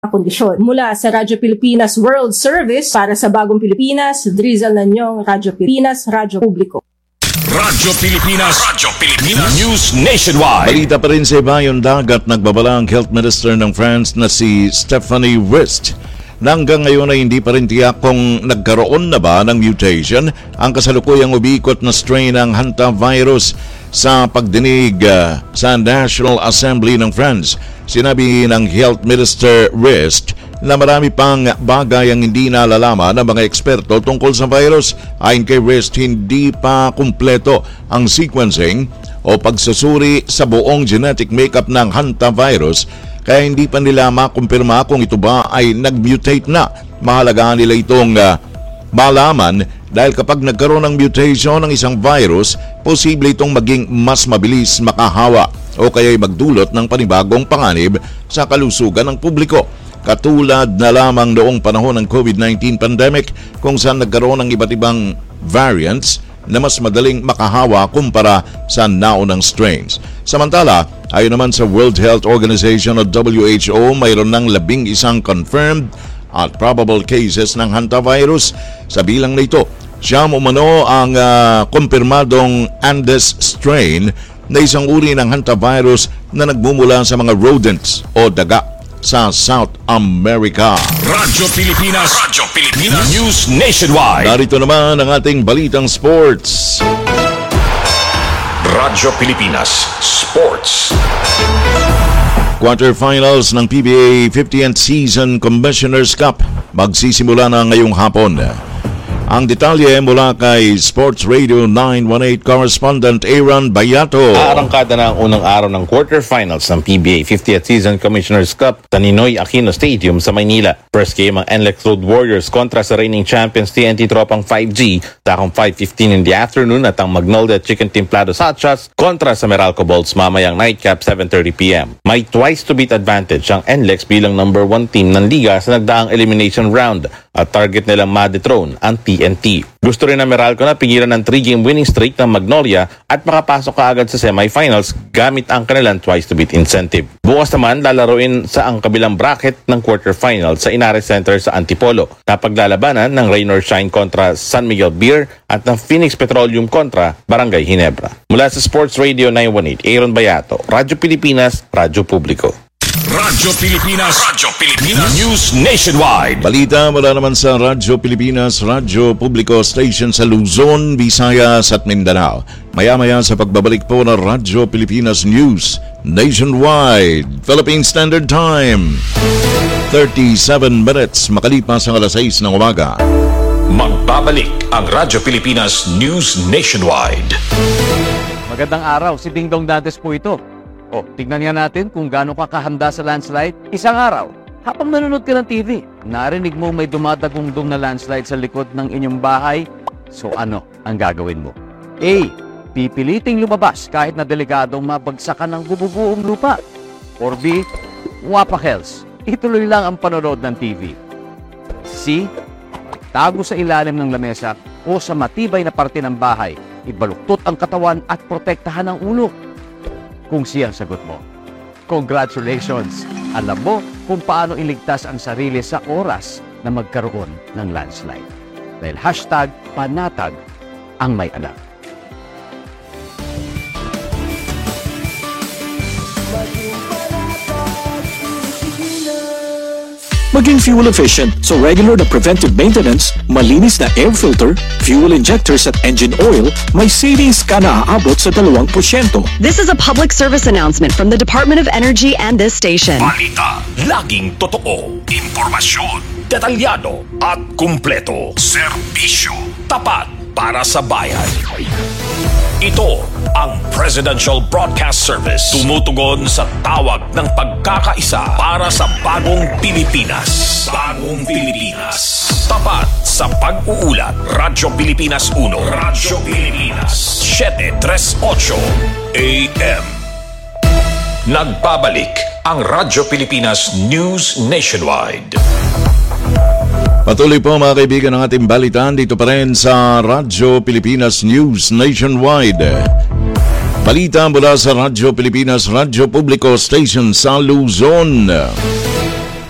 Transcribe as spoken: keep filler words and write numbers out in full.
kondisyon. Mula sa Radyo Pilipinas World Service para sa Bagong Pilipinas, Drizal Nanyong, Radyo Pilipinas, Radyo Publiko. Radyo Pilipinas, Radyo Pilipinas, News Nationwide. Balita pa rin sa ibayong dagat, nagbabala ang Health Minister ng France na si Stephanie Wist na hanggang ngayon ay hindi pa rin tiyak kung nagkaroon na ba ng mutation ang kasalukuyang umiikot na strain ng hantavirus. Sa pagdinig uh, sa National Assembly ng France, sinabi ng Health Minister Wist na marami pang bagay ang hindi nalalaman ng mga eksperto tungkol sa virus. Ayon kay Wist, hindi pa kumpleto ang sequencing o pagsusuri sa buong genetic makeup ng hantavirus, kaya hindi pa nila makumpirma kung ito ba ay nag-mutate na. Mahalaga nila itong uh, malaman dahil kapag nagkaroon ng mutation ng isang virus, posible itong maging mas mabilis makahawa o kaya'y magdulot ng panibagong panganib sa kalusugan ng publiko. Katulad na lamang noong panahon ng COVID nineteen pandemic kung saan nagkaroon ng iba't ibang variants na mas madaling makahawa kumpara sa naunang strains. Samantala, ayon naman sa World Health Organization o W H O, mayroon ng labing isang confirmed at probable cases ng hantavirus. Sa bilang na ito, siyam umano ang uh, kumpirmadong Andes strain na isang uri ng hantavirus na nagmumula sa mga rodents o daga sa South America. Radyo Pilipinas, Radyo Pilipinas, News Nationwide. Narito naman ang ating balitang sports. Radyo Pilipinas Sports. Quarterfinals ng P B A fiftieth Season Commissioner's Cup magsisimula na ngayong hapon. Ang detalye mula kay Sports Radio nine one eight correspondent Aaron Bayato. Aarangkada na ang unang araw ng quarterfinals ng P B A fiftieth Season Commissioner's Cup sa Ninoy Aquino Stadium sa Maynila. First game ang N L E X Road Warriors kontra sa reigning champions T N T Tropang five G takong five fifteen in the afternoon, at ang Magnolia Chicken Templados Hotshots kontra sa Meralco Bolts mamayang nightcap seven thirty p m May twice to beat advantage ang N L E X bilang number one team ng liga sa nagdaang elimination round at target nilang ma-dethrone ang T N T. Gusto rin ng Meralco na pigilan ng three game winning streak ng Magnolia at makapasok kaagad sa semifinals gamit ang kanilang twice to beat incentive. Bukas naman lalaruin sa ang kabilang bracket ng quarterfinal sa Inares Center sa Antipolo na paglalabanan ng Rain or Shine kontra San Miguel Beer at ng Phoenix Petroleum kontra Barangay Ginebra. Mula sa Sports Radio nine one eight, Aaron Bayato, Radyo Pilipinas, Radyo Publiko. Radyo Pilipinas, Radyo Pilipinas, News Nationwide. Balita mula naman sa Radyo Pilipinas, Radyo Publiko Station sa Luzon, Visayas at Mindanao. Maya-maya sa pagbabalik po ng Radyo Pilipinas News Nationwide. Philippine Standard Time, thirty-seven minutes makalipas ang alas sais ng umaga. Magbabalik ang Radyo Pilipinas News Nationwide. Magandang araw, si Dingdong Dantes po ito. O, tignan nga natin kung gaano ka kahanda sa landslide. Isang araw, habang nanonood ka ng T V, narinig mo may dumadagungdong na landslide sa likod ng inyong bahay. So ano ang gagawin mo? A. Pipiliting lumabas kahit na delikadong mabagsakan ng bububuong lupa. Or B. Wapakels, ituloy lang ang panonood ng T V. C. Tago sa ilalim ng lamesa o sa matibay na parte ng bahay. Ibaluktot ang katawan at protektahan ang ulo. Kung siya ang sagot mo, congratulations! Alam mo kung paano iligtas ang sarili sa oras na magkaroon ng landslide. Dahil hashtag panatag ang may alam. Maging fuel efficient, so regular na preventive maintenance, malinis na air filter, fuel injectors at engine oil, may savings ka na aabot sa dalawang porsyento. This is a public service announcement from the Department of Energy and this station. Balita, laging totoo, impormasyon, detalyado at kumpleto. Serbisyo, tapat para sa bayan. Ito ang Presidential Broadcast Service. Tumutugon sa tawag ng pagkakaisa para sa bagong Pilipinas. Bagong Pilipinas. Tapat sa pag-uulat. Radyo Pilipinas one. Radyo Pilipinas seven thirty-eight A M. Nagbabalik ang Radyo Pilipinas News Nationwide. Patuloy po mga kaibigan ng ating balitaan dito pa rin sa Radyo Pilipinas News Nationwide. Balita mula sa Radyo Pilipinas, Radyo Publiko Station sa Luzon.